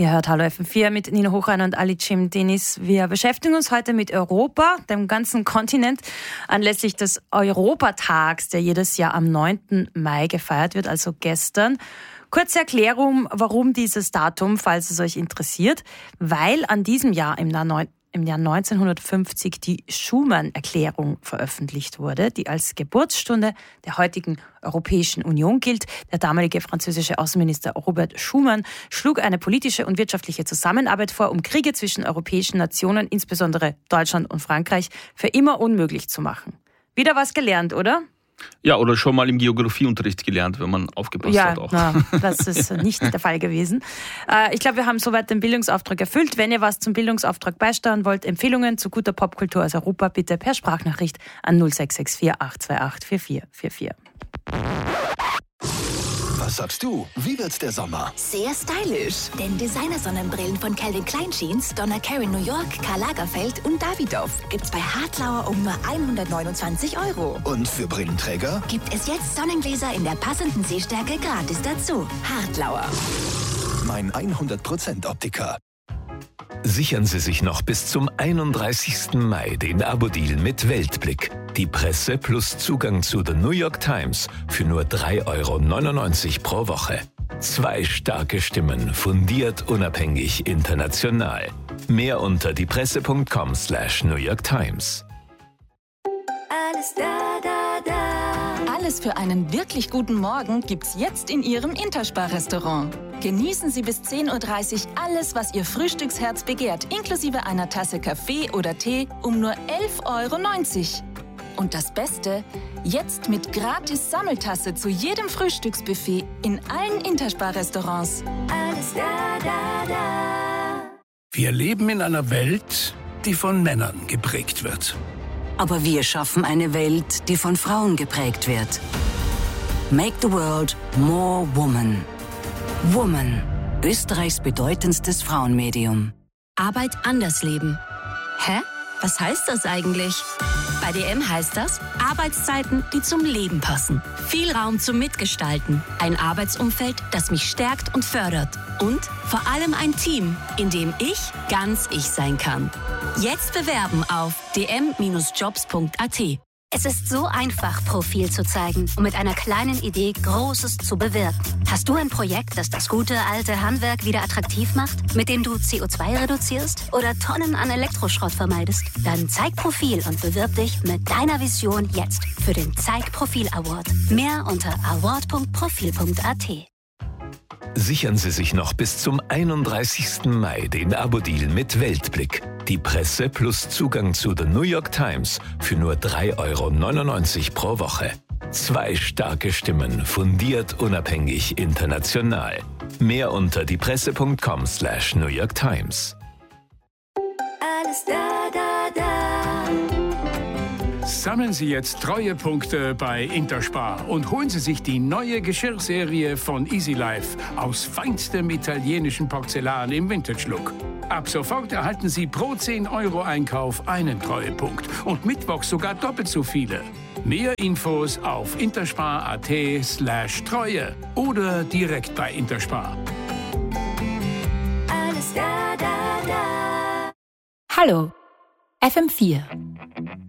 Ihr hört Hallo FM4 mit Nina Hochreiner und Ali Cem-Denis. Wir beschäftigen uns heute mit Europa, dem ganzen Kontinent, anlässlich des Europatags, der jedes Jahr am 9. Mai gefeiert wird, also gestern. Kurze Erklärung, warum dieses Datum, falls es euch interessiert. Weil an diesem Jahr im Jahr 1950 die Schuman-Erklärung veröffentlicht wurde, die als Geburtsstunde der heutigen Europäischen Union gilt. Der damalige französische Außenminister Robert Schuman schlug eine politische und wirtschaftliche Zusammenarbeit vor, um Kriege zwischen europäischen Nationen, insbesondere Deutschland und Frankreich, für immer unmöglich zu machen. Wieder was gelernt, oder? Ja, oder schon mal im Geografieunterricht gelernt, wenn man aufgepasst hat auch. Ja, das ist nicht der Fall gewesen. Ich glaube, wir haben soweit den Bildungsauftrag erfüllt. Wenn ihr was zum Bildungsauftrag beisteuern wollt, Empfehlungen zu guter Popkultur aus Europa, bitte per Sprachnachricht an 0664 828 4444. Was sagst du? Wie wird's der Sommer? Sehr stylisch, denn Designer-Sonnenbrillen von Calvin Klein Jeans, Donna Karan New York, Karl Lagerfeld und Davidoff gibt's bei Hartlauer um nur 129 €. Und für Brillenträger? Gibt es jetzt Sonnengläser in der passenden Sehstärke gratis dazu. Hartlauer. Mein 100% Optiker. Sichern Sie sich noch bis zum 31. Mai den Abo-Deal mit Weltblick. Die Presse plus Zugang zu The New York Times für nur 3,99 € pro Woche. 2 starke Stimmen, fundiert, unabhängig, international. Mehr unter diepresse.com/New York Times. Alles da, da, da. Alles für einen wirklich guten Morgen gibt's jetzt in Ihrem Interspar-Restaurant. Genießen Sie bis 10:30 Uhr alles, was Ihr Frühstücksherz begehrt, inklusive einer Tasse Kaffee oder Tee um nur 11,90 €. Und das Beste, jetzt mit gratis Sammeltasse zu jedem Frühstücksbuffet in allen Interspar-Restaurants. Alles da, da, da. Wir leben in einer Welt, die von Männern geprägt wird. Aber wir schaffen eine Welt, die von Frauen geprägt wird. Make the world more woman. Woman, Österreichs bedeutendstes Frauenmedium. Arbeit anders leben. Hä? Was heißt das eigentlich? Bei DM heißt das Arbeitszeiten, die zum Leben passen. Viel Raum zum Mitgestalten. Ein Arbeitsumfeld, das mich stärkt und fördert. Und vor allem ein Team, in dem ich ganz ich sein kann. Jetzt bewerben auf dm-jobs.at. Es ist so einfach, Profil zu zeigen und mit einer kleinen Idee Großes zu bewirken. Hast du ein Projekt, das das gute alte Handwerk wieder attraktiv macht, mit dem du CO2 reduzierst oder Tonnen an Elektroschrott vermeidest? Dann zeig Profil und bewirb dich mit deiner Vision jetzt für den Zeig Profil Award. Mehr unter award.profil.at. Sichern Sie sich noch bis zum 31. Mai den Abo-Deal mit Weltblick. Die Presse plus Zugang zu The New York Times für nur 3,99 € pro Woche. 2 starke Stimmen, fundiert, unabhängig, international. Mehr unter diepresse.com/New York Times. Alles da, da, da. Sammeln Sie jetzt Treuepunkte bei Interspar und holen Sie sich die neue Geschirrserie von Easy Life aus feinstem italienischen Porzellan im Vintage-Look. Ab sofort erhalten Sie pro 10 € Einkauf einen Treuepunkt und mittwochs sogar doppelt so viele. Mehr Infos auf interspar.at/Treue oder direkt bei Interspar. Alles da, da, da. Hallo, FM4.